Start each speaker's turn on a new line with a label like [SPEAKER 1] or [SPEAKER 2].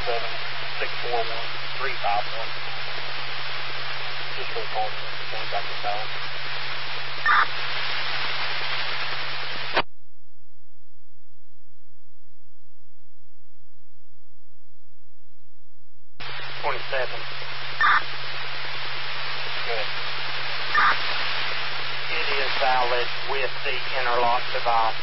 [SPEAKER 1] Just for the call, going back to South. Good.
[SPEAKER 2] It is valid with the interlock device.